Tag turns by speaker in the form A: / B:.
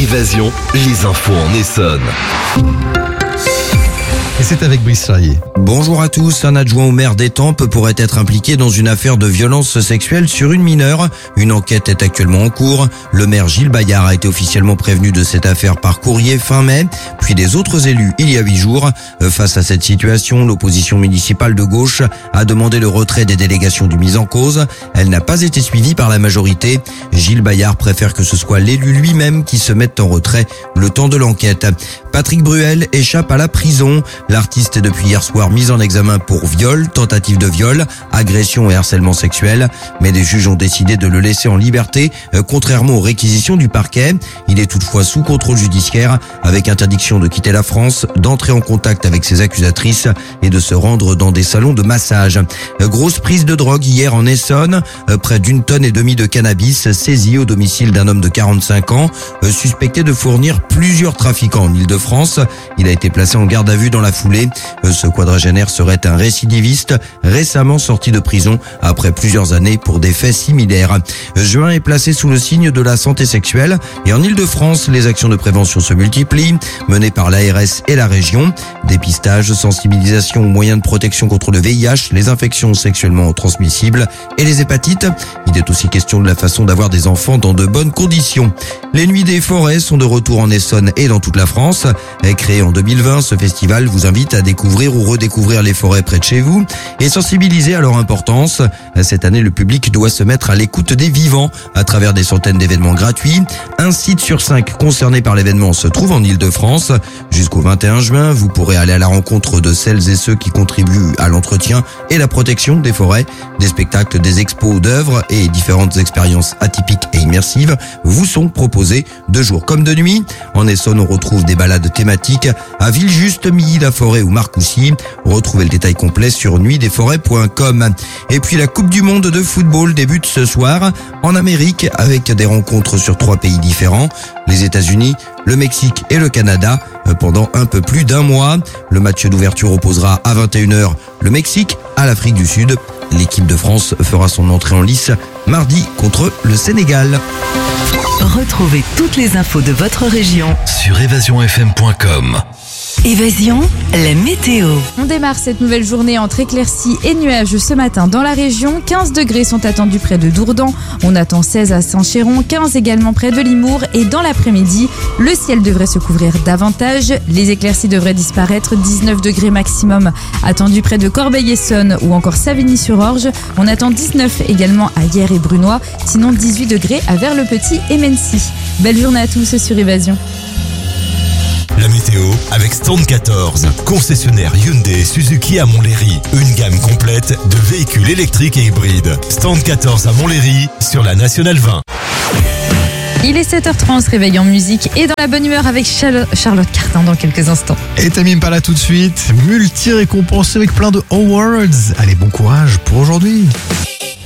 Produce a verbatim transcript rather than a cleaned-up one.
A: Évasion, les infos en Essonne.
B: Et c'est avec Brice Charrier.
C: Bonjour à tous. Un adjoint au maire d'Étampes pourrait être impliqué dans une affaire de violence sexuelle sur une mineure. Une enquête est actuellement en cours. Le maire Gilles Bayard a été officiellement prévenu de cette affaire par courrier fin mai, puis des autres élus il y a huit jours. Face à cette situation, l'opposition municipale de gauche a demandé le retrait des délégations du mis en cause. Elle n'a pas été suivie par la majorité. Gilles Bayard préfère que ce soit l'élu lui-même qui se mette en retrait le temps de l'enquête. Patrick Bruel échappe à la prison. L'artiste est depuis hier soir mis en examen pour viol, tentative de viol, agression et harcèlement sexuel. Mais les juges ont décidé de le laisser en liberté, euh, contrairement aux réquisitions du parquet. Il est toutefois sous contrôle judiciaire, avec interdiction de quitter la France, d'entrer en contact avec ses accusatrices et de se rendre dans des salons de massage. Euh, grosse prise de drogue hier en Essonne. Euh, près d'une tonne et demie de cannabis saisie au domicile d'un homme de quarante-cinq ans, euh, suspecté de fournir plusieurs trafiquants en Île-de-France. Il a été placé en garde à vue dans la foulée. Ce quadragénaire serait un récidiviste récemment sorti de prison après plusieurs années pour des faits similaires. Juin est placé sous le signe de la santé sexuelle et en Île-de-France, les actions de prévention se multiplient, menées par l'A R S et la région. Dépistage, sensibilisation aux moyens de protection contre le V I H, les infections sexuellement transmissibles et les hépatites. Il est aussi question de la façon d'avoir des enfants dans de bonnes conditions. Les Nuits des Forêts sont de retour en Essonne et dans toute la France. Créé en deux mille vingt, ce festival vous invite à découvrir ou redécouvrir les forêts près de chez vous et sensibiliser à leur importance. Cette année, le public doit se mettre à l'écoute des vivants à travers des centaines d'événements gratuits. Un site sur cinq concerné par l'événement se trouve en Île-de-France. Jusqu'au vingt et un juin, vous pourrez aller à la rencontre de celles et ceux qui contribuent à l'entretien et la protection des forêts. Des spectacles, des expos d'œuvres et différentes expériences atypiques et immersives vous sont proposés de jour comme de nuit. En Essonne, on retrouve des balades thématiques à Villejuste, Milly-la-Forêt ou Marcoussis. Retrouvez le détail complet sur nuit des forêts point com. Et puis la Coupe du Monde de football débute ce soir en Amérique avec des rencontres sur trois pays différents. Les États-Unis, le Mexique et le Canada pendant un peu plus d'un mois. Le match d'ouverture opposera à vingt et une heures le Mexique à l'Afrique du Sud. L'équipe de France fera son entrée en lice mardi contre le Sénégal.
D: Retrouvez toutes les infos de votre région
A: Sur évasion f m point com.
D: Évasion, la météo.
E: On démarre cette nouvelle journée entre éclaircies et nuages ce matin dans la région. quinze degrés sont attendus près de Dourdan. On attend seize à Saint-Chéron, quinze également près de Limours. Et dans l'après-midi, le ciel devrait se couvrir davantage. Les éclaircies devraient disparaître. dix-neuf degrés maximum attendus près de Corbeil-Essonnes ou encore Savigny-sur-Orge. On attend dix-neuf également à Hyères et Brunois. Sinon dix-huit degrés à Vers-le-Petit et Mency. Belle journée à tous sur Évasion.
F: La météo avec Stand quatorze, concessionnaire Hyundai Suzuki à Montlhéry. Une gamme complète de véhicules électriques et hybrides. Stand quatorze à Montlhéry sur la Nationale vingt.
E: Il est sept heures trente, on se réveille en musique et dans la bonne humeur avec Charlotte Cartin dans quelques instants.
B: Et Tamim pas là tout de suite. Multi-récompensé avec plein de awards. Allez, bon courage pour aujourd'hui.